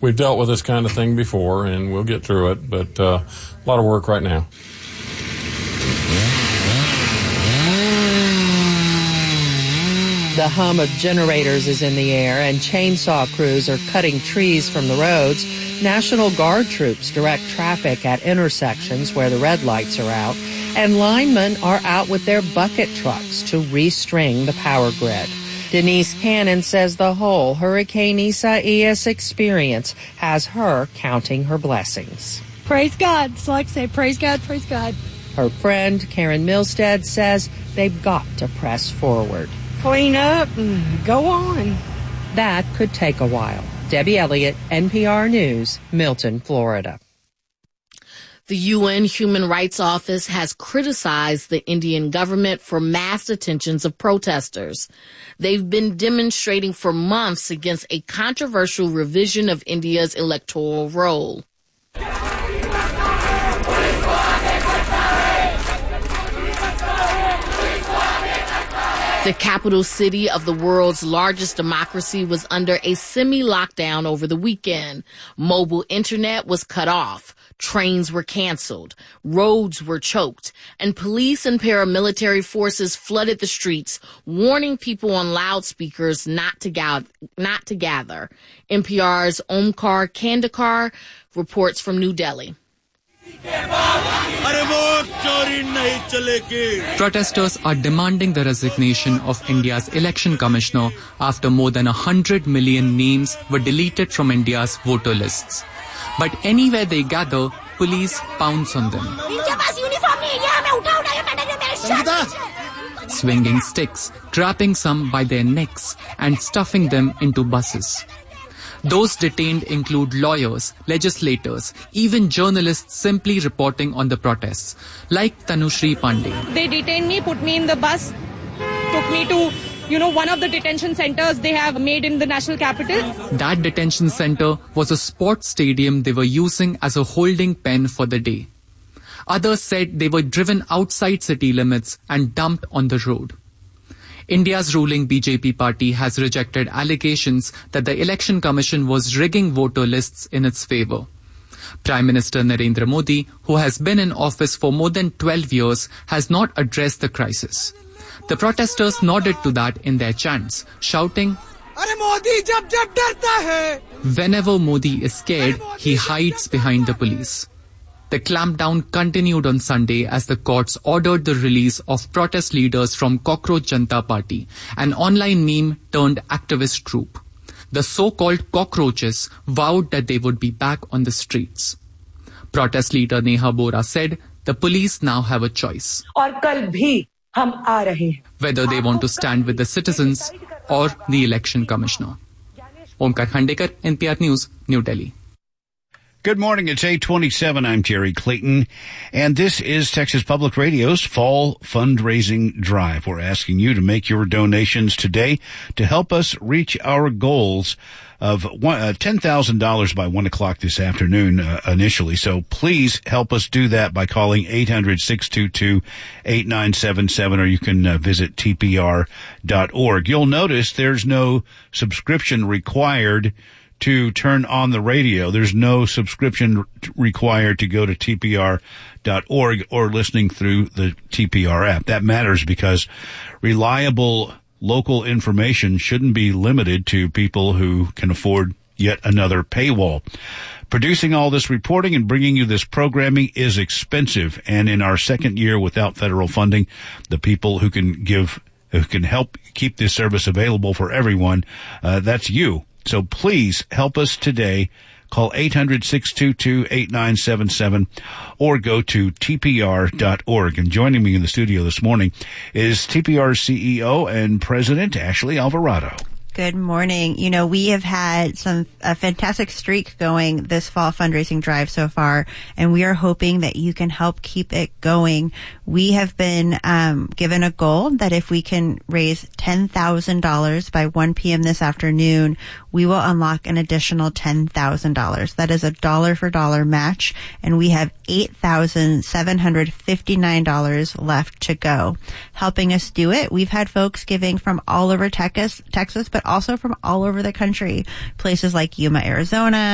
We've dealt with this kind of thing before, and we'll get through it, but a lot of work right now. The hum of generators is in the air, and chainsaw crews are cutting trees from the roads. National Guard troops direct traffic at intersections where the red lights are out, and linemen are out with their bucket trucks to restring the power grid. Denise Cannon says the whole Hurricane Isaias experience has her counting her blessings. Praise God. So like I say, praise God, praise God. Her friend Karen Milstead says they've got to press forward. Clean up and go on. That could take a while. Debbie Elliott, NPR News, Milton, Florida. The UN Human Rights Office has criticized the Indian government for mass detentions of protesters. They've been demonstrating for months against a controversial revision of India's electoral roll. The capital city of the world's largest democracy was under a semi-lockdown over the weekend. Mobile internet was cut off. Trains were canceled. Roads were choked. And police and paramilitary forces flooded the streets, warning people on loudspeakers not to gather. NPR's Omkar Kandekar reports from New Delhi. Protesters are demanding the resignation of India's election commissioner after more than 100 million names were deleted from India's voter lists. But anywhere they gather, police pounce on them. Swinging sticks, trapping some by their necks and stuffing them into buses. Those detained include lawyers, legislators, even journalists simply reporting on the protests, like Tanushri Pandey. They detained me, put me in the bus, took me to, one of the detention centers they have made in the national capital. That detention center was a sports stadium they were using as a holding pen for the day. Others said they were driven outside city limits and dumped on the road. India's ruling BJP party has rejected allegations that the Election Commission was rigging voter lists in its favor. Prime Minister Narendra Modi, who has been in office for more than 12 years, has not addressed the crisis. The protesters nodded to that in their chants, shouting, Whenever Modi is scared, he hides behind the police. The clampdown continued on Sunday as the courts ordered the release of protest leaders from Cockroach Janata Party, an online meme turned activist group. The so-called cockroaches vowed that they would be back on the streets. Protest leader Neha Bora said the police now have a choice. Whether they want to stand with the citizens or the election commissioner. Omkar Kandekar, NPR News, New Delhi. Good morning. It's 8:27. I'm Jerry Clayton, and this is Texas Public Radio's Fall Fundraising Drive. We're asking you to make your donations today to help us reach our goals of $10,000 by 1 o'clock this afternoon initially. So please help us do that by calling 800-622-8977, or you can visit tpr.org. You'll notice there's no subscription required to turn on the radio. There's no subscription required to go to tpr.org or listening through the TPR app. That matters because reliable local information shouldn't be limited to people who can afford yet another paywall. Producing all this reporting and bringing you this programming is expensive, and in our second year without federal funding, the people who can help keep this service available for everyone, that's you. So please help us today. Call 800-622-8977 or go to tpr.org. And joining me in the studio this morning is TPR CEO and President Ashley Alvarado. Good morning. We have had a fantastic streak going this fall fundraising drive so far, and we are hoping that you can help keep it going. We have been given a goal that if we can raise $10,000 by 1 p.m. this afternoon, we will unlock an additional $10,000. That is a dollar-for-dollar match, and we have $8,759 left to go. Helping us do it, we've had folks giving from all over Texas, but also from all over the country. Places like Yuma, Arizona,